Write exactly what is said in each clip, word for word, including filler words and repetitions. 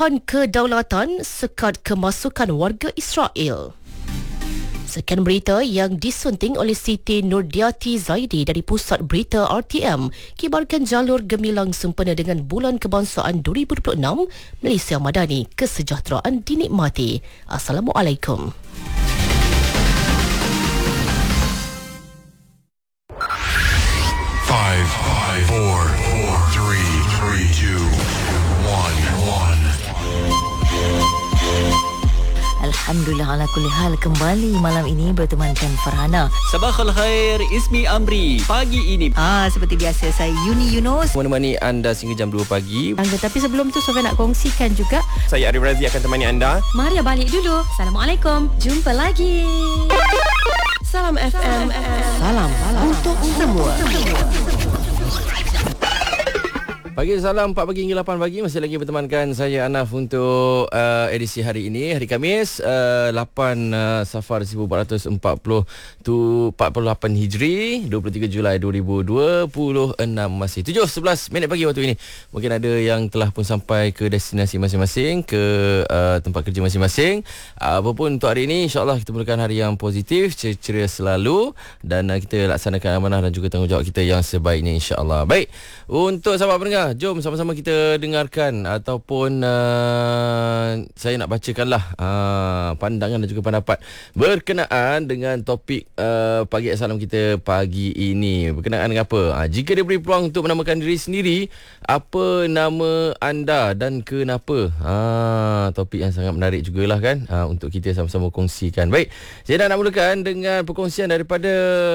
Tuduhan kedaulatan sekat kemasukan warga Israel. Sekian berita yang disunting oleh Siti Nurdiati Zaidi dari Pusat Berita R T M. Kibarkan jalur gemilang sempena dengan Bulan Kebangsaan dua ribu dua puluh enam, Malaysia Madani, kesejahteraan dinikmati. Assalamualaikum. Five, five, four, four, three, three, two, one, one. Alhamdulillah ala kulli hal, kembali malam ini bertemankan Farhana. Sabahul khair, Ismi Amri. Pagi ini Ah, seperti biasa saya Yuni Yunus menemani anda sehingga jam dua pagi. Anda, tapi sebelum tu Sofia nak kongsikan juga. Saya Arif Razi akan temani anda. Maria balik dulu. Assalamualaikum. Jumpa lagi. Salam F M. Salam, salam untuk semua. Pagi salam empat pagi hingga lapan pagi. Masih lagi bertemankan saya Anaf untuk uh, edisi hari ini, hari Khamis uh, lapan uh, Safar seribu empat ratus empat puluh lapan Hijri, dua puluh tiga Julai dua ribu dua puluh enam. Masih tujuh sebelas minit pagi waktu ini. Mungkin ada yang telah pun sampai ke destinasi masing-masing, ke uh, tempat kerja masing-masing. uh, Apapun untuk hari ini, insyaAllah kita merupakan hari yang positif, ceria selalu, dan uh, kita laksanakan amanah dan juga tanggungjawab kita yang sebaiknya, insyaAllah. Baik, untuk sahabat pendengar, jom sama-sama kita dengarkan ataupun uh, saya nak bacakanlah uh, pandangan dan juga pendapat berkenaan dengan topik uh, pagi Assalam kita pagi ini. Berkenaan dengan apa? Uh, jika diberi peluang untuk menamakan diri sendiri, apa nama anda dan kenapa? Uh, topik yang sangat menarik jugalah kan, uh, untuk kita sama-sama kongsikan. Baik, saya nak mulakan dengan perkongsian daripada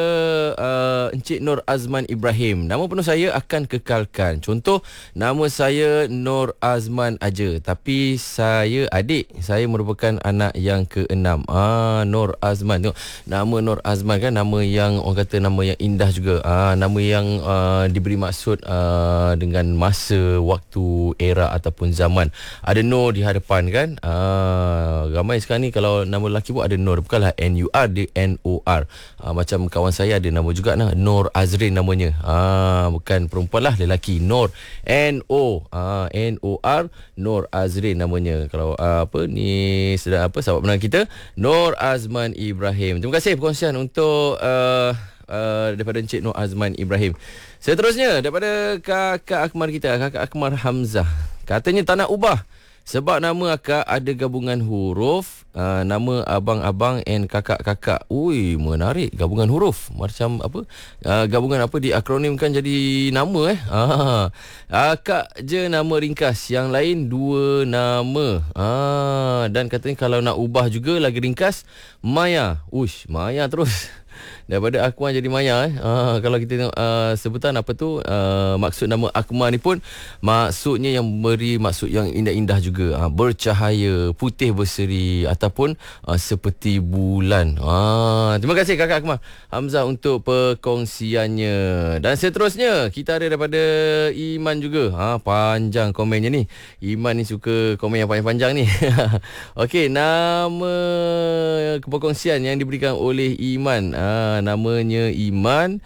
uh, Encik Nur Azman Ibrahim. Nama penuh saya akan kekalkan. Contoh, nama saya Nur Azman aja, tapi saya adik. Saya merupakan anak yang keenam. Ah, Nur Azman. Tengok, nama Nur Azman kan nama yang orang kata nama yang indah juga. Ah, nama yang uh, diberi maksud uh, dengan masa, waktu, era ataupun zaman. Ada Nur di hadapan kan. Ah, ramai sekarang ni kalau nama lelaki pun ada Nur, bukanlah N U R, dia N O R. Ah, macam kawan saya ada nama juga nah, Nur Azrin namanya. Ah, bukan perempuan lah, lelaki. Nur N O uh, N O R, Nur Azrin namanya. Kalau uh, apa ni sedang apa sahabat pendengar kita, Nur Azman Ibrahim. Terima kasih perkongsian untuk uh, uh, daripada Encik Nur Azman Ibrahim. Seterusnya daripada kakak Akmal kita, kakak Akmal Hamzah. Katanya tak nak ubah sebab nama akak ada gabungan huruf, uh, nama abang-abang and kakak-kakak. Ui, menarik, gabungan huruf. Macam apa? Uh, gabungan apa diakronimkan jadi nama eh? Ah, akak je nama ringkas, yang lain dua nama. Ah, dan katanya kalau nak ubah juga lagi ringkas, Maya. Uish, Maya terus. Daripada Akmal jadi Maya eh. Ah, kalau kita tengok uh, sebutan apa tu, uh, maksud nama Akmal ni pun maksudnya yang beri maksud yang indah-indah juga. Ah, bercahaya, putih berseri ataupun uh, seperti bulan. Ah, terima kasih kakak Akmal Hamzah untuk perkongsiannya. Dan seterusnya kita ada daripada Iman juga. Ah, panjang komennya ni. Iman ni suka komen yang panjang-panjang ni. Okey, nama perkongsian yang diberikan oleh Iman. Ah, namanya Iman.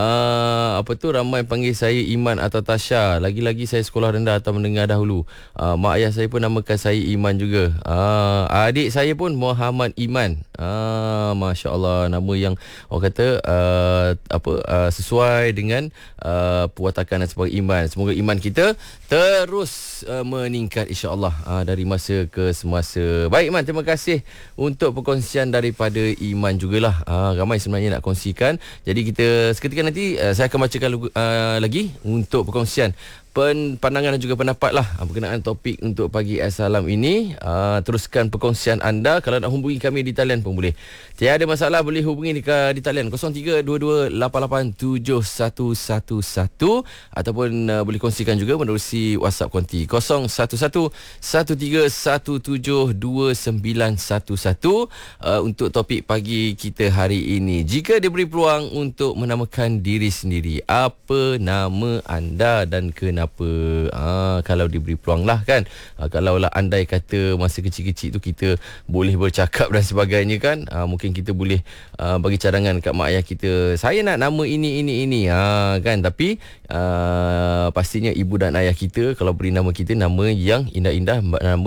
Ah, apa tu, ramai panggil saya Iman atau Tasha. Lagi-lagi saya sekolah rendah atau mendengar dahulu. Ah, mak ayah saya pun namakan saya Iman juga. Ah, adik saya pun Muhammad Iman. Ah, masya-Allah, nama yang orang kata uh, apa uh, sesuai dengan uh, perwatakan dan sebagai Iman. Semoga iman kita terus uh, meningkat, insya-Allah, uh, dari masa ke semasa. Baik Iman, terima kasih untuk perkongsian daripada Iman jugalah. Uh, ramai sebenarnya nak kongsikan. Jadi kita seketika nanti uh, saya akan bacakan uh, lagi untuk perkongsian pen, pandangan dan juga pendapat lah berkenaan topik untuk pagi Assalam ini. Uh, teruskan perkongsian anda. Kalau nak hubungi kami di talian pun boleh. Tiada masalah, boleh hubungi di, di talian kosong tiga dua dua lapan lapan tujuh satu satu satu ataupun uh, boleh kongsikan juga menerusi WhatsApp konti kosong satu satu satu tiga satu tujuh dua sembilan satu satu uh, untuk topik pagi kita hari ini. Jika diberi peluang untuk menamakan diri sendiri, apa nama anda dan kenapa? Ah, kalau diberi peluang lah kan. Ah, kalau lah andai kata masa kecil-kecil tu kita boleh bercakap dan sebagainya kan, ah, mungkin kita boleh uh, bagi cadangan kat mak ayah kita, saya nak nama ini ini ini ha, kan. Tapi uh, pastinya ibu dan ayah kita kalau beri nama kita nama yang indah-indah, nama